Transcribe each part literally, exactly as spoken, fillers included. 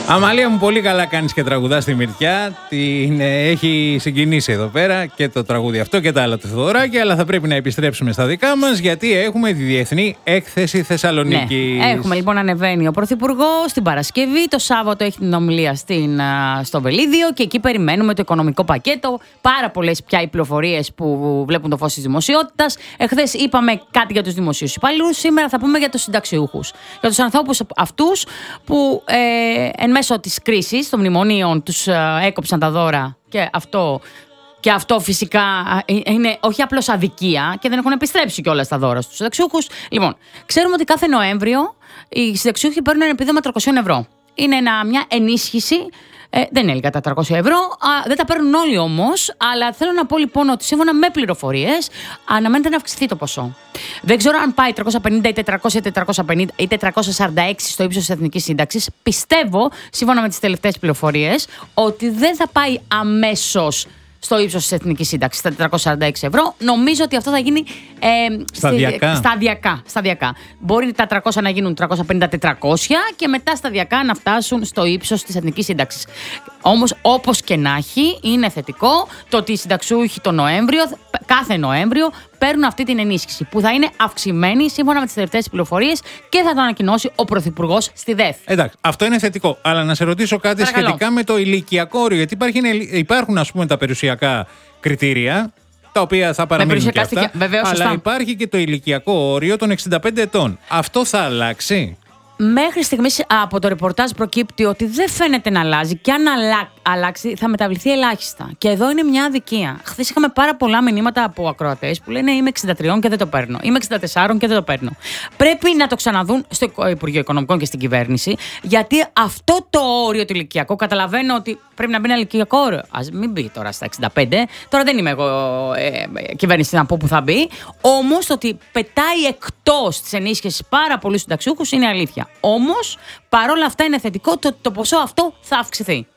Αμαλία μου, πολύ καλά κάνεις και τραγουδάς τη Μυρτιά. Την ε, έχει συγκινήσει εδώ πέρα και το τραγούδι αυτό και τα άλλα του Θεοδωράκη. Αλλά θα πρέπει να επιστρέψουμε στα δικά μας, γιατί έχουμε τη Διεθνή Έκθεση Θεσσαλονίκη. Ναι, έχουμε λοιπόν ανεβαίνει ο Πρωθυπουργός την Παρασκευή. Το Σάββατο έχει την ομιλία στην, στο Βελίδιο και εκεί περιμένουμε το οικονομικό πακέτο. Πάρα πολλές πια οι πληροφορίες που βλέπουν το φως της δημοσιότητας. Εχθές είπαμε κάτι για τους δημοσίους υπαλλήλους. Σήμερα θα πούμε για τους συνταξιούχους. Για τους ανθρώπους αυτούς που ε, εν μέσω της κρίσης των μνημονίων τους ε, έκοψαν τα δώρα και αυτό, και αυτό φυσικά είναι όχι απλώς αδικία και δεν έχουν επιστρέψει κιόλας τα δώρα στους συνταξιούχους. Λοιπόν, ξέρουμε ότι κάθε Νοέμβριο οι συνταξιούχοι παίρνουν ένα επίδομα τριακόσια ευρώ. Είναι ένα, μια ενίσχυση. Ε, δεν είναι λίγα τα τριακόσια ευρώ, α, δεν τα παίρνουν όλοι όμως, αλλά θέλω να πω λοιπόν ότι σύμφωνα με πληροφορίες αναμένεται να αυξηθεί το ποσό. Δεν ξέρω αν πάει τριακόσια πενήντα ή τετρακόσια, τετρακόσια πενήντα ή τετρακόσια σαράντα έξι στο ύψος της Εθνικής Σύνταξης. Πιστεύω, σύμφωνα με τις τελευταίες πληροφορίες, ότι δεν θα πάει αμέσως στο ύψος της Εθνικής Σύνταξης, στα τετρακόσια σαράντα έξι ευρώ. Νομίζω ότι αυτό θα γίνει ε, σταδιακά. Στη, σταδιακά, σταδιακά. Μπορεί τα τριακόσια να γίνουν τριακόσια πενήντα τετρακόσια και μετά σταδιακά να φτάσουν στο ύψος της Εθνικής Σύνταξης. Όμως, όπως και να έχει, είναι θετικό το ότι οι συνταξιούχοι το Νοέμβριο, κάθε Νοέμβριο, παίρνουν αυτή την ενίσχυση που θα είναι αυξημένη σύμφωνα με τις τελευταίες πληροφορίες και θα το ανακοινώσει ο Πρωθυπουργός στη ΔΕΘ. Εντάξει, αυτό είναι θετικό. Αλλά να σε ρωτήσω κάτι Παρακαλώ. σχετικά με το ηλικιακό όριο. Γιατί υπάρχει, υπάρχουν, ας πούμε, τα περιουσιακά κριτήρια, τα οποία θα παραμείνουν και αυτά. Βεβαίως, αλλά σωστά. Υπάρχει και το ηλικιακό όριο των εξήντα πέντε ετών. Αυτό θα αλλάξει? Μέχρι στιγμής από το ρεπορτάζ προκύπτει ότι δεν φαίνεται να αλλάζει και αν αλλα... αλλάξει θα μεταβληθεί ελάχιστα. Και εδώ είναι μια αδικία. Χθες είχαμε πάρα πολλά μηνύματα από ακροατές που λένε είμαι εξήντα τρία και δεν το παίρνω. Είμαι εξήντα τέσσερα και δεν το παίρνω. Πρέπει να το ξαναδούν στο Υπουργείο Οικονομικών και στην κυβέρνηση, γιατί αυτό το όριο το ηλικιακό, καταλαβαίνω ότι πρέπει να μπει ένα ηλικιακό όριο. Ας μην μπει τώρα στα εξήντα πέντε. Τώρα δεν είμαι εγώ ε, κυβέρνηση να πω που θα μπει. Όμως το ότι πετάει εκτός της ενίσχυσης πάρα πολλούς συνταξιούχους είναι αλήθεια. Όμως, παρόλα αυτά είναι θετικό ότι το, το ποσό αυτό θα αυξηθεί.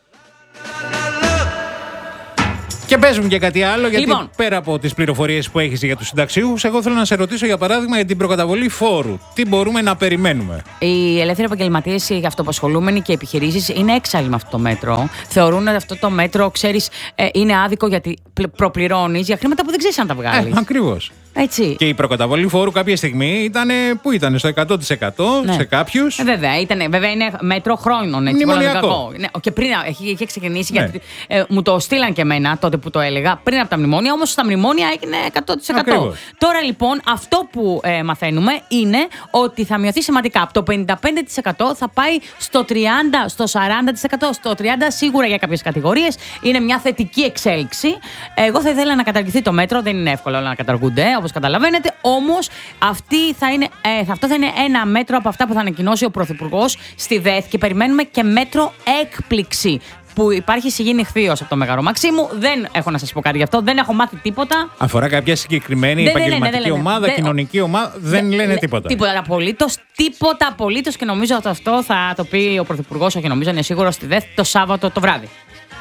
Και πες μου και κάτι άλλο, γιατί λοιπόν, πέρα από τις πληροφορίες που έχεις για τους συνταξιούχους, εγώ θέλω να σε ρωτήσω για παράδειγμα για την προκαταβολή φόρου. Τι μπορούμε να περιμένουμε? Οι ελεύθεροι επαγγελματίες, οι αυτοαπασχολούμενοι και οι επιχειρήσεις είναι έξαλλοι με αυτό το μέτρο. Θεωρούν ότι αυτό το μέτρο, ξέρεις, είναι άδικο γιατί προπληρώνεις για χρήματα που δεν ξέρεις αν τα βγάλεις. Ε, ακριβώς. Έτσι. Και η προκαταβολή φόρου κάποια στιγμή ήταν, πού ήταν, στο εκατό τοις εκατό ναι. σε κάποιους. Ε, βέβαια, ήτανε, βέβαια είναι μέτρο χρόνων. Έτσι, μνημονιακό. Ναι, και πριν είχε ξεκινήσει, ναι. γιατί ε, μου το στείλαν και εμένα τότε που το έλεγα, πριν από τα μνημόνια, όμως στα μνημόνια έγινε εκατό τοις εκατό. Ακριβώς. Τώρα λοιπόν αυτό που ε, μαθαίνουμε είναι ότι θα μειωθεί σημαντικά. Από το πενήντα πέντε τοις εκατό θα πάει στο τριάντα τοις εκατό, στο σαράντα τοις εκατό, στο τριάντα τοις εκατό σίγουρα για κάποιες κατηγορίες. Είναι μια θετική εξέλιξη. Εγώ θα ήθελα να καταργηθεί το μέτρο, δεν είναι εύκολο να καταργούνται, όπως καταλαβαίνετε. Όμως αυτή θα είναι, ε, αυτό θα είναι ένα μέτρο από αυτά που θα ανακοινώσει ο Πρωθυπουργός στη ΔΕΘ και περιμένουμε και μέτρο έκπληξη. Που υπάρχει συγγενή ηχθείος από το Μέγαρο Μαξίμου. Δεν έχω να σας πω κάτι γι' αυτό, δεν έχω μάθει τίποτα. Αφορά κάποια συγκεκριμένη δεν, επαγγελματική δεν, δεν, δεν, ομάδα, δεν, κοινωνική ομάδα, δεν, δεν λένε τίποτα. Τίποτα απολύτως, τίποτα απολύτως και νομίζω ότι αυτό θα το πει ο Πρωθυπουργός, όχι νομίζω, είναι σίγουρο στη ΔΕΘ το Σάββατο το βράδυ.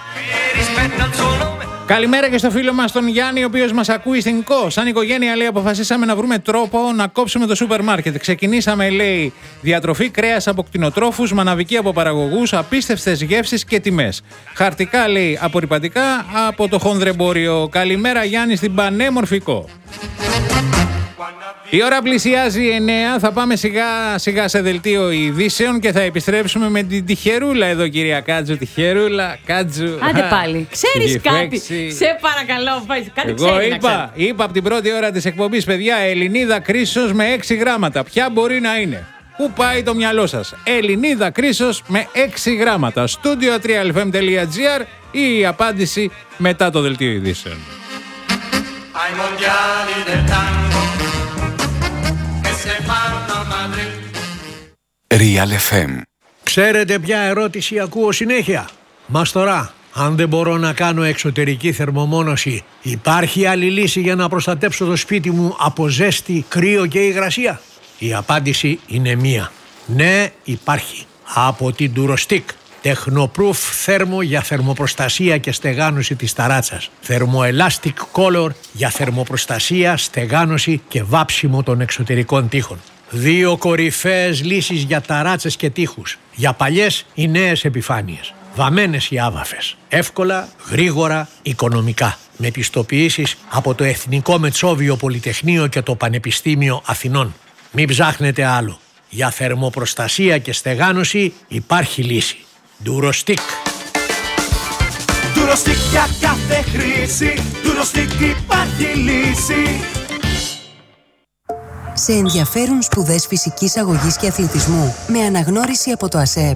Καλημέρα και στο φίλο μας τον Γιάννη, ο οποίος μας ακούει στην ΚΟ. Σαν οικογένεια, λέει, αποφασίσαμε να βρούμε τρόπο να κόψουμε το σούπερ μάρκετ. Ξεκινήσαμε, λέει, διατροφή, κρέας από κτηνοτρόφους, μαναβική από παραγωγούς, απίστευτες γεύσεις και τιμές. Χαρτικά, λέει, απορρυπαντικά από το χονδρεμπόριο. Καλημέρα, Γιάννη, στην πανέμορφη ΚΟ. Η ώρα πλησιάζει εννέα, θα πάμε σιγά σιγά σε δελτίο ειδήσεων και θα επιστρέψουμε με την τυχερούλα εδώ, κυρία Κάτζου. Τυχερούλα, Κάτζου. Άντε πάλι, ξέρεις κάτι, σε παρακαλώ, κάτι Εγώ ξέρει, είπα, είπα από την πρώτη ώρα της εκπομπής, παιδιά, Ελληνίδα Κρίσος με έξι γράμματα. Ποια μπορεί να είναι? Πού πάει το μυαλό σας? Ελληνίδα Κρίσος με έξι γράμματα. Studio τρία ελ εφ εμ τελεία τζι άρ ή η απάντηση μετά το δελτίο ειδήσεων. Real εφ εμ. Ξέρετε ποια ερώτηση ακούω συνέχεια? Μας τώρα, αν δεν μπορώ να κάνω εξωτερική θερμομόνωση, υπάρχει άλλη λύση για να προστατέψω το σπίτι μου από ζέστη, κρύο και υγρασία? Η απάντηση είναι μία. Ναι, υπάρχει. Από την Durostick. Technoproof θέρμο για θερμοπροστασία και στεγάνωση της ταράτσας. Thermoelastic Color για θερμοπροστασία, στεγάνωση και βάψιμο των εξωτερικών τοίχων. Δύο κορυφαίες λύσεις για ταράτσες και τείχους. Για παλιές ή νέες επιφάνειες. Βαμμένες οι άβαφες. Εύκολα, γρήγορα, οικονομικά. Με πιστοποιήσεις από το Εθνικό Μετσόβιο Πολυτεχνείο και το Πανεπιστήμιο Αθηνών. Μην ψάχνετε άλλο. Για θερμοπροστασία και στεγάνωση υπάρχει λύση. Ντουροστικ. Ντουροστικ για κάθε χρήση. Ντουροστικ υπάρχει λύση. Σε ενδιαφέρουν σπουδές φυσικής αγωγής και αθλητισμού με αναγνώριση από το ΑΣΕΠ.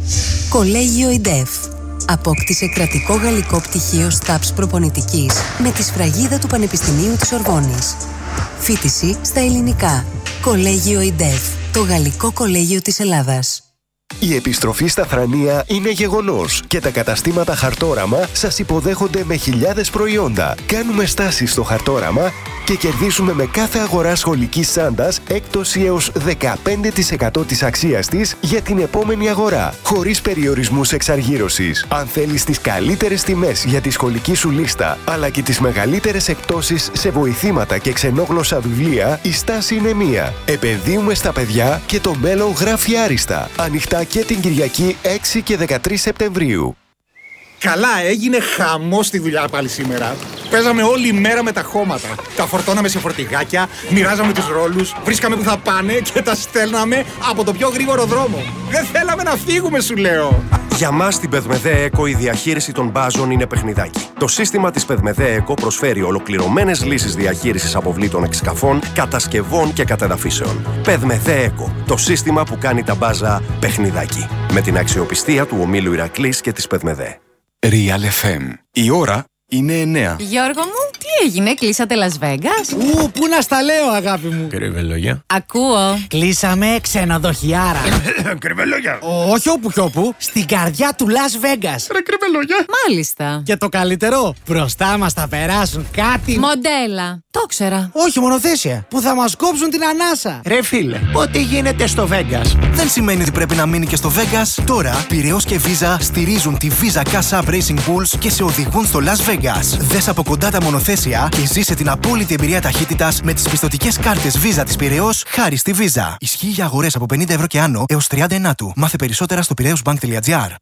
Κολέγιο ΙΝΤΕΦ. Απόκτησε κρατικό γαλλικό πτυχίο ΣΤΑΠΣ προπονητικής με τη σφραγίδα του Πανεπιστημίου της Ορβόνης. Φοιτηση στα ελληνικά. Κολέγιο ΙΝΤΕΦ. Το γαλλικό κολέγιο της Ελλάδας. Η επιστροφή στα Θρανία είναι γεγονός και τα καταστήματα Χαρτόραμα σας υποδέχονται με χιλιάδες προϊόντα. Κάνουμε στάσεις στο Χαρτόραμα και κερδίζουμε με κάθε αγορά σχολικής τσάντας έκπτωση έως δεκαπέντε τοις εκατό της αξίας της για την επόμενη αγορά, χωρίς περιορισμούς εξαργύρωσης. Αν θέλεις τις καλύτερες τιμές για τη σχολική σου λίστα, αλλά και τις μεγαλύτερες εκπτώσεις σε βοηθήματα και ξενόγλωσσα βιβλία, η στάση είναι μία. Επενδύουμε στα παιδιά και το μέλλον γράφει άριστα. Ανοιχτά και την Κυριακή έξι και δεκατρείς Σεπτεμβρίου. Καλά, έγινε χαμός στη δουλειά πάλι σήμερα. Παίζαμε όλη μέρα με τα χώματα. Τα φορτώναμε σε φορτηγάκια, μοιράζαμε τους ρόλους, βρίσκαμε που θα πάνε και τα στέλναμε από το πιο γρήγορο δρόμο. Δεν θέλαμε να φύγουμε, σου λέω. Για μας στην Πεδμεδέ Eco η διαχείριση των μπάζων είναι παιχνιδάκι. Το σύστημα της Πεδμεδέ Eco προσφέρει ολοκληρωμένες λύσεις διαχείρισης αποβλήτων εξκαφών, κατασκευών και κατεδαφίσεων. Πεδμεδέ Eco, το σύστημα που κάνει τα μπάζα παιχνιδάκι. Με την αξιοπιστία του ομίλου Ηρακλής και της Πεδμεδέ. Real εφ εμ. Η ώρα είναι εννέα. Γιώργο μου, τι έγινε, κλείσατε Las Vegas? Ου, πού να στα λέω, αγάπη μου. Κρυβελόγια. Ακούω. Κλείσαμε ξενοδοχιάρα. Κρυβελόγια. Όχι όπου κι όπου, στην καρδιά του Las Vegas. Ρε κρυβελόγια. Μάλιστα. Και το καλύτερο, μπροστά μας θα περάσουν κάτι. Μοντέλα. Το ξέρα. Όχι, μονοθέσια. Που θα μας κόψουν την ανάσα. Ρε φίλε, ό,τι γίνεται στο Vegas δεν σημαίνει ότι πρέπει να μείνει και στο Vegas. Τώρα, Πειραιώς και Visa στηρίζουν τη Visa Cash App Racing Bulls και σε οδηγούν στο Las Vegas. Δες από κοντά τα μονοθέσια και ζήσε την απόλυτη εμπειρία ταχύτητας με τις πιστωτικές κάρτες Visa της Πειραιώς χάρη στη Visa. Ισχύει για αγορές από πενήντα ευρώ και άνω έως τριάντα ενάτου. Μάθε περισσότερα στο πειραιώσμπανκ τελεία τζι άρ.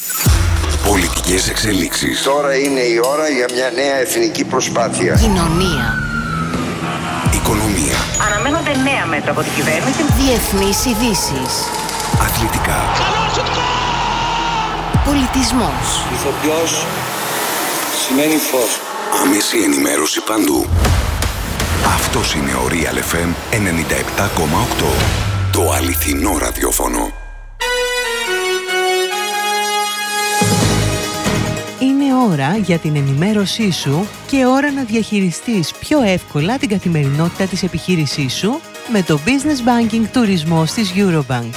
Πολιτικές εξελίξεις. Τώρα είναι η ώρα για μια νέα εθνική προσπάθεια. Κοινωνία. Οικονομία. Αναμένονται νέα μέτρα από την κυβέρνηση. Διεθνείς ειδήσεις. Αθλητικά. Πολιτισμός. Ηθοποιός σημαίνει φως. Άμεση ενημέρωση παντού. Αυτός είναι ο Real εφ εμ ενενήντα επτά κόμμα οκτώ. Το αληθινό ραδιόφωνο. Είναι ώρα για την ενημέρωσή σου και ώρα να διαχειριστείς πιο εύκολα την καθημερινότητα της επιχείρησής σου με το Business Banking Τουρισμός της Eurobank.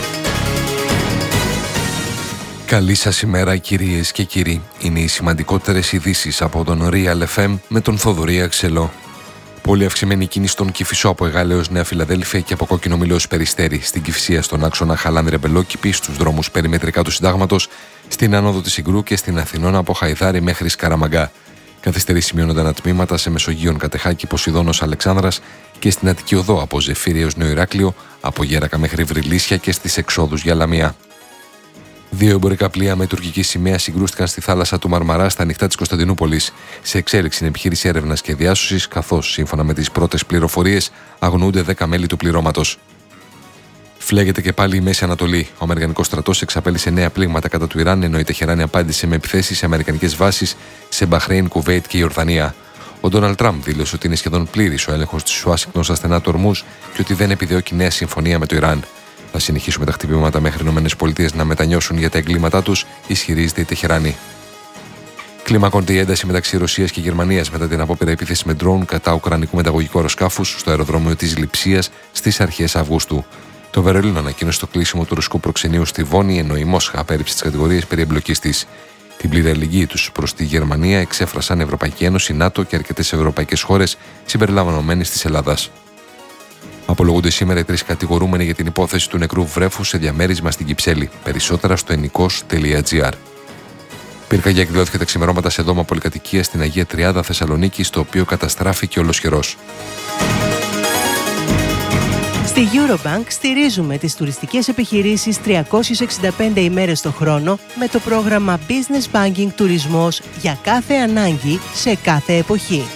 Καλή σας ημέρα, κυρίες και κύριοι. Είναι οι σημαντικότερες ειδήσεις από τον Real εφ εμ με τον Θοδωρή Αξελό. Πολύ αυξημένη κίνηση στον Κηφισό από Εγάλεως Νέα Φιλαδέλφια και από Κόκκινο Μήλος Περιστέρι, στην Κηφισία στον άξονα Χαλάνδρε Μπελόκηπη, στους δρόμους περιμετρικά του Συντάγματος, στην Άνοδο της Συγκρού και στην Αθηνών από Χαϊδάρη μέχρι Σκαραμαγκά. Καθυστερήσεις σημειώνονταν τμήματα σε Μεσογείων Κατεχάκη, Ποσειδώνος Αλεξάνδρας και στην Αττική Οδό από Ζεφύρι έως Νέο Ηράκλειο, από Γέρακα μέχρι Βρυλίσια και στις εξόδους για Λαμία. Δύο εμπορικά πλοία με τουρκική σημαία συγκρούστηκαν στη θάλασσα του Μαρμαρά στα ανοιχτά της Κωνσταντινούπολης. Σε εξέλιξη είναι επιχείρηση έρευνας και διάσωσης, καθώς, σύμφωνα με τις πρώτες πληροφορίες, αγνοούνται δέκα μέλη του πληρώματος. Φλέγεται και πάλι η Μέση Ανατολή. Ο Αμερικανικός στρατός εξαπέλυσε νέα πλήγματα κατά του Ιράν, ενώ η Τεχεράνη απάντησε με επιθέσεις σε αμερικανικές βάσεις σε Μπαχρέιν, Κουβέιτ και Ιορδανία. Ο Ντόναλντ Τραμπ δήλωσε ότι είναι σχεδόν πλήρης ο έλεγχος της Ουάσιγκτον στα στενά του Ορμούζ και ότι δεν επιδιώκει νέα συμφωνία με το Ιράν. Θα συνεχίσουμε τα χτυπήματα μέχρι οι ΗΠΑ να μετανιώσουν για τα εγκλήματά τους, ισχυρίζεται η Τεχεράνη. Κλιμακώνεται η ένταση μεταξύ Ρωσίας και Γερμανίας μετά την απόπειρα επίθεση με ντρόουν κατά ουκρανικού μεταγωγικού αεροσκάφους στο αεροδρόμιο της Λειψίας στις αρχές Αυγούστου. Το Βερολίνο ανακοίνωσε το κλείσιμο του ρωσικού προξενείου στη Βόνη, ενώ η Μόσχα απέρριψε τις κατηγορίες περί εμπλοκής της. Την πλήρη αλληλεγγύη τους προς τη Γερμανία εξέφρασαν Ευρωπαϊκή Ένωση, ΝΑΤΟ και αρκετές ευρωπαϊκές χώρες συμπεριλαμβανομένης της Ελλάδας. Απολογούνται σήμερα οι τρεις κατηγορούμενοι για την υπόθεση του νεκρού βρέφου σε διαμέρισμα στην Κυψέλη. Περισσότερα στο ενικός τελεία τζι άρ. Πυρκαγιά εκδηλώθηκε τα ξημερώματα σε δώμα πολυκατοικίας στην Αγία Τριάδα Θεσσαλονίκη, το οποίο καταστράφηκε ολοσχερός. Στη Eurobank στηρίζουμε τις τουριστικές επιχειρήσεις τριακόσιες εξήντα πέντε ημέρες το χρόνο με το πρόγραμμα Business Banking Τουρισμός για κάθε ανάγκη σε κάθε εποχή.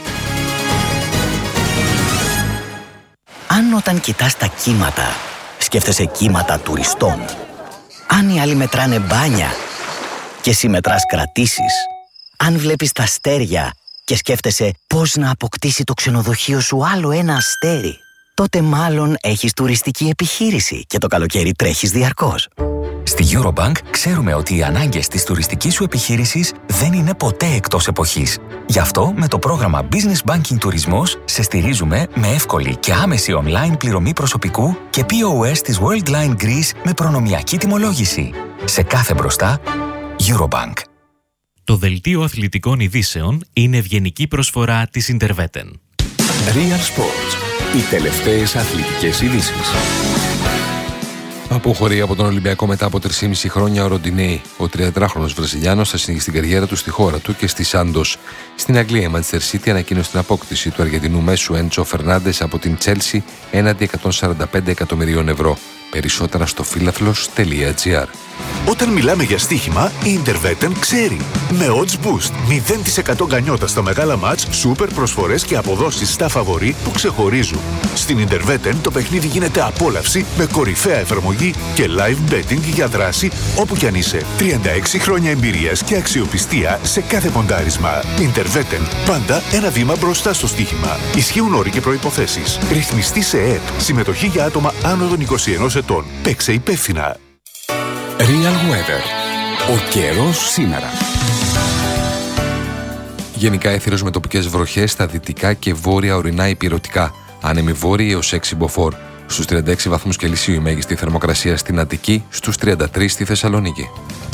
Αν όταν κοιτάς τα κύματα, σκέφτεσαι κύματα τουριστών. Αν οι άλλοι μετράνε μπάνια και εσύ μετράς κρατήσεις. Αν βλέπεις τα αστέρια και σκέφτεσαι πώς να αποκτήσει το ξενοδοχείο σου άλλο ένα αστέρι, τότε μάλλον έχεις τουριστική επιχείρηση και το καλοκαίρι τρέχεις διαρκώς. Στη Eurobank ξέρουμε ότι οι ανάγκες της τουριστικής σου επιχείρησης δεν είναι ποτέ εκτός εποχής. Γι' αυτό με το πρόγραμμα Business Banking Τουρισμός σε στηρίζουμε με εύκολη και άμεση online πληρωμή προσωπικού και πι ο ες της Worldline Greece με προνομιακή τιμολόγηση. Σε κάθε μπροστά, Eurobank. Το δελτίο αθλητικών ειδήσεων είναι ευγενική προσφορά της Interveten. Real Sports. Οι τελευταίες αθλητικές ειδήσεις. Αποχωρεί από τον Ολυμπιακό μετά από τρία και μισό χρόνια ο Ροντινέι. Ο τριαντάχρονος Βραζιλιάνος θα συνεχίσει την καριέρα του στη χώρα του και στη Σάντος. Στην Αγγλία, η Manchester City ανακοίνωσε την απόκτηση του Αργεντινού μέσου Έντσο Φερνάντες από την Chelsea έναντι εκατόν σαράντα πέντε εκατομμυρίων ευρώ. Περισσότερα στο φίλαθλος τελεία τζι άρ. Όταν μιλάμε για στοίχημα, η Interveten ξέρει. Με Odds Boost, μηδέν τοις εκατό γκανιότα στα μεγάλα μάτς, σούπερ προσφορές και αποδόσεις στα φαβορί που ξεχωρίζουν. Στην Interveten το παιχνίδι γίνεται απόλαυση με κορυφαία εφαρμογή και live betting για δράση όπου κι αν είσαι. τριάντα έξι χρόνια εμπειρίας και αξιοπιστία σε κάθε ποντάρισμα. Interveten, πάντα ένα βήμα μπροστά στο στοίχημα. Ισχύουν όροι και προϋποθέσεις. Ρυθμιστή σε ΕΕΠ. Συμμετοχή για άτομα άνω των είκοσι ενός ετών. Παίξε υπεύθυνα. Real Weather. Ο καιρός σήμερα. Γενικά έθυρος με τοπικές βροχές στα δυτικά και βόρεια ορεινά υπηρετικά. Άνεμοι βόρειοι έως έξι μποφόρ. Στους τριάντα έξι βαθμούς Κελσίου η μέγιστη θερμοκρασία στην Αττική, στους τριάντα τρεις στη Θεσσαλονίκη.